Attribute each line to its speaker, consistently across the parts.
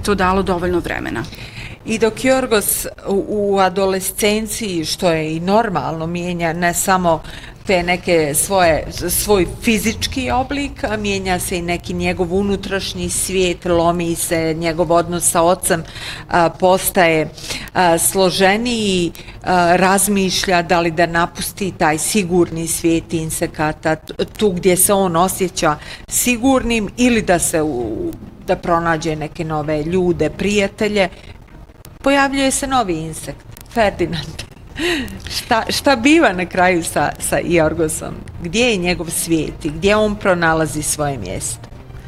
Speaker 1: to dalo dovoljno vremena.
Speaker 2: I dok Jorgos u adolescenciji, što je i normalno, mijenja ne samo te neke svoj fizički oblik, mijenja se i neki njegov unutrašnji svijet, lomi se njegov odnos sa ocem, postaje složeniji, razmišlja da li da napusti taj sigurni svijet insekata, tu gdje se on osjeća sigurnim, ili da pronađe neke nove ljude, prijatelje. Pojavljuje se novi insekt, Ferdinand. Šta biva na kraju sa Jorgosom? Gdje je njegov svijet i gdje on pronalazi svoje mjesto?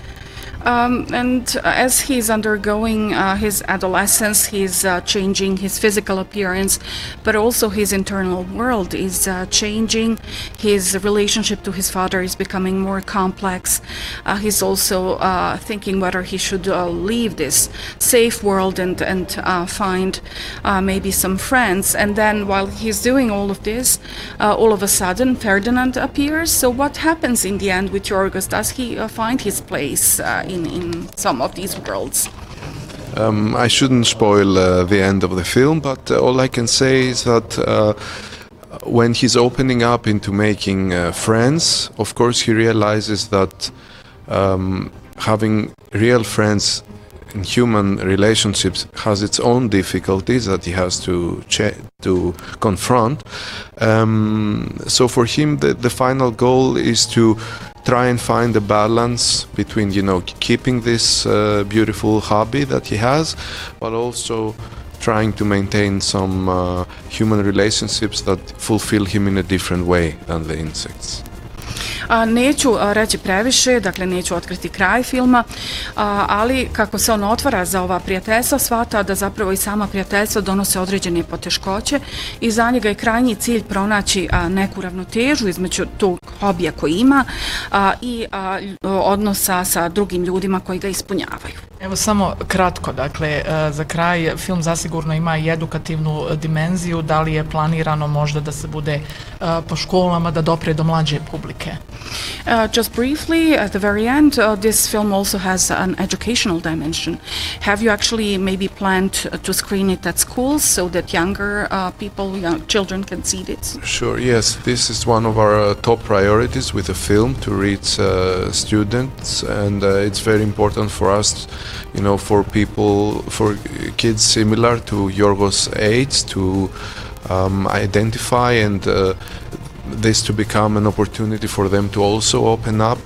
Speaker 1: And as he's undergoing his adolescence, he's changing his physical appearance, but also his internal world is changing. His relationship to his father is becoming more complex. He's also thinking whether he should leave this safe world and find maybe some friends. And then while he's doing all of this, all of a sudden Ferdinand appears. So what happens in the end with Jorgos? Does he find his place in some of these worlds?
Speaker 3: I shouldn't spoil the end of the film, but all I can say is that when he's opening up into making friends, of course he realizes that having real friends in human relationships has its own difficulties that he has to confront. So for him, the final goal is to try and find a balance between, keeping this beautiful hobby that he has, but also trying to maintain some human relationships that fulfill him in a different way than the insects.
Speaker 1: Neću reći previše, dakle neću otkriti kraj filma, ali kako se on otvara za ova prijateljstva, shvata da zapravo i sama prijateljstva donose određene poteškoće i za njega je krajnji cilj pronaći neku ravnotežu između tog hobija koji ima i odnosa sa drugim ljudima koji ga ispunjavaju.
Speaker 4: Evo samo kratko, dakle, za kraj film zasigurno ima i edukativnu dimenziju, da li je planirano možda da se bude po školama, da dopre do mlađe publike?
Speaker 1: Just briefly, at the very end, this film also has an educational dimension. Have you actually maybe planned to screen it at schools so that younger young children can see it?
Speaker 3: Sure, yes. This is one of our top priorities with the film, to reach students, and it's very important for us, for kids similar to Jorgos' age to identify and this to become an opportunity for them to also open up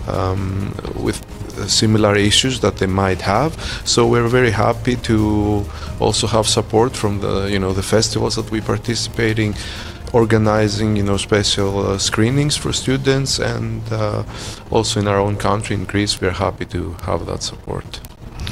Speaker 3: with similar issues that they might have. So we're very happy to also have support from the festivals that we participate in, organizing special screenings for students, and also in our own country, in Greece, we're happy to have that support.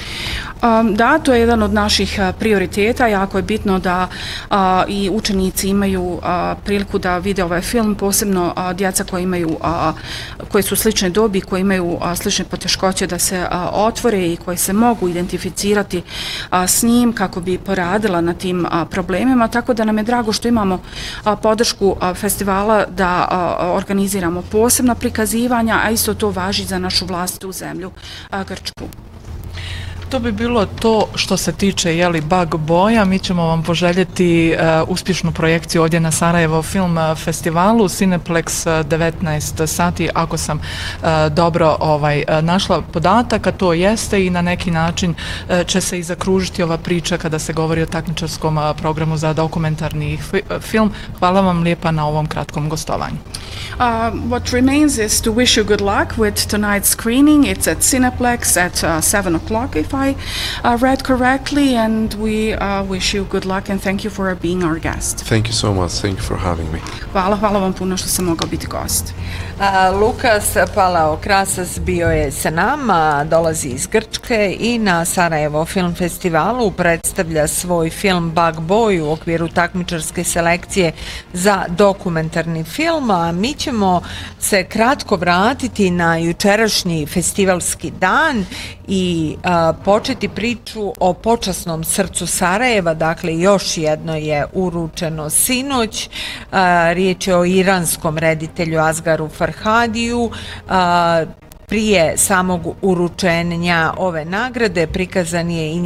Speaker 1: Da, to je jedan od naših prioriteta. Jako je bitno da i učenici imaju priliku da vide ovaj film, posebno djeca koji su slične dobi, koji imaju slične poteškoće, da se otvore i koji se mogu identificirati s njim kako bi poradila na tim problemima. Tako da nam je drago što imamo podršku festivala da organiziramo posebna prikazivanja, a isto to važi za našu vlastitu zemlju, Grčku.
Speaker 4: To bi bilo to što se tiče Bug Boya. Mi ćemo vam poželjeti uspješnu projekciju ovdje na Sarajevo Film Festivalu, Cineplex 19 sati, ako sam dobro našla podatak, a to jeste, i na neki način će se i zakružiti ova priča kada se govori o takmičarskom programu za dokumentarni film. Hvala vam lijepa na ovom kratkom gostovanju.
Speaker 1: What remains is to wish you good luck with tonight's screening. It's at Cineplex at 7 o'clock, if I read correctly, and we wish you good luck and thank you for being our guest.
Speaker 3: Thank you so much. Thank you for having me.
Speaker 1: Hvala vam puno što sam mogao biti gost.
Speaker 2: Lukas Palaokrasas bio je sa nama, dolazi iz Grčke i na Sarajevo Film Festivalu predstavlja svoj film Bug Boy u okviru takmičarske selekcije za dokumentarni film, a mi ćemo se kratko vratiti na jučerašnji festivalski dan i početi priču o počasnom srcu Sarajeva. Dakle, još jedno je uručeno sinoć. Riječ je o iranskom reditelju Asgaru Farhadiju. Prije samog uručenja ove nagrade prikazan je i